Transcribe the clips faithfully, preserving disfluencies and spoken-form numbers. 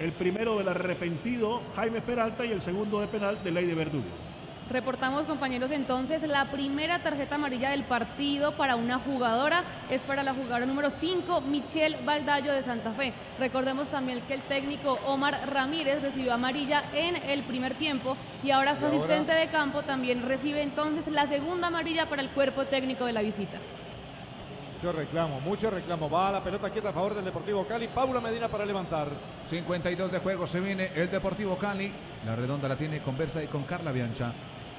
el primero del arrepentido Jaime Peralta y el segundo de penal de Lady Verdugo. Reportamos, compañeros, entonces la primera tarjeta amarilla del partido para una jugadora es para la jugadora número cinco, Michelle Baldayo de Santa Fe. Recordemos también que el técnico Omar Ramírez recibió amarilla en el primer tiempo y ahora su ¿Y ahora? asistente de campo también recibe entonces la segunda amarilla para el cuerpo técnico de la visita. Mucho reclamo, mucho reclamo. Va a la pelota quieta a favor del Deportivo Cali. Paula Medina para levantar. cincuenta y dos de juego, se viene el Deportivo Cali. La redonda la tiene con Versa y con Carla Biancha.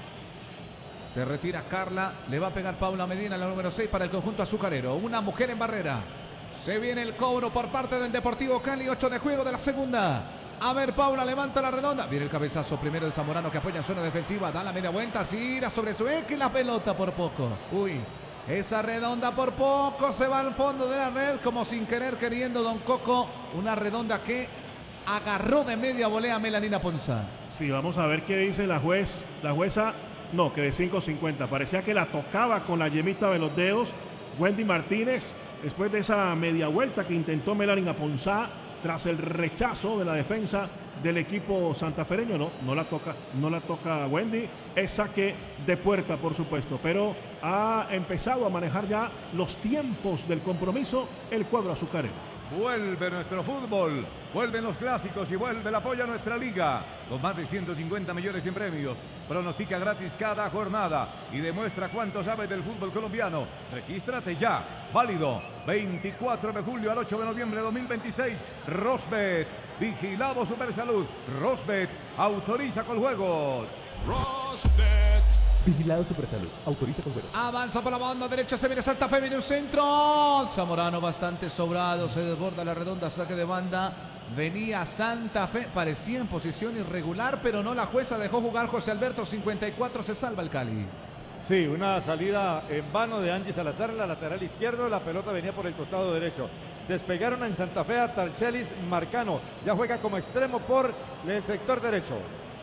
Se retira Carla, le va a pegar Paula Medina, la número seis para el conjunto azucarero. Una mujer en barrera. Se viene el cobro por parte del Deportivo Cali, ocho de juego de la segunda. A ver, Paula levanta la redonda. Viene el cabezazo primero de Zamorano que apoya en zona defensiva. Da la media vuelta, gira sobre su eje la pelota por poco. Uy, esa redonda por poco se va al fondo de la red, como sin querer queriendo Don Coco. Una redonda que agarró de media volea a Melanina Ponzá. Sí, vamos a ver qué dice la juez, la jueza. No, que de cinco cincuenta. Parecía que la tocaba con la yemita de los dedos Wendy Martínez después de esa media vuelta que intentó Melanie Aponzá tras el rechazo de la defensa del equipo santafereño. No, no la toca, no la toca Wendy. Es saque de puerta, por supuesto, pero ha empezado a manejar ya los tiempos del compromiso el cuadro azucarero. Vuelve nuestro fútbol, vuelven los clásicos y vuelve el apoyo a nuestra liga. Con más de ciento cincuenta millones en premios. Pronostica gratis cada jornada y demuestra cuánto sabes del fútbol colombiano. Regístrate ya. Válido veinticuatro de julio al ocho de noviembre de dos mil veintiséis. Rosbet. Vigilado Supersalud. Rosbet. Autoriza con juegos. Rosbet. Vigilado Supersalud. Autoriza con juegos. Avanza por la banda derecha, se viene Santa Fe, viene un centro. Zamorano bastante sobrado, se desborda la redonda, saque de banda. Venía Santa Fe, parecía en posición irregular, pero no, la jueza dejó jugar José Alberto, cincuenta y cuatro, se salva el Cali. Sí, una salida en vano de Angie Salazar en la lateral izquierdo. La pelota venía por el costado derecho. Despegaron en Santa Fe a Tarchelis Marcano. Ya juega como extremo por el sector derecho.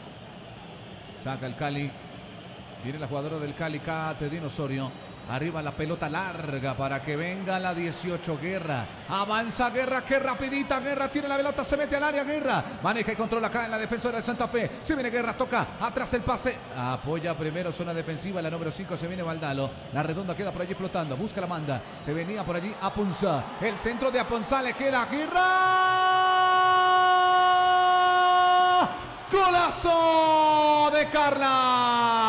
Saca el Cali. Viene la jugadora del Cali, Caterina Osorio. Arriba la pelota larga para que venga la dieciocho, Guerra. Avanza Guerra, qué rapidita Guerra. Tiene la pelota, se mete al área Guerra. Maneja y controla acá en la defensora de Santa Fe. Se viene Guerra, toca atrás el pase. Apoya primero zona defensiva, la número cinco se viene Valdalo. La redonda queda por allí flotando, busca la manda. Se venía por allí Aponzá. El centro de Aponzá le queda a Guerra. ¡Golazo de Carla!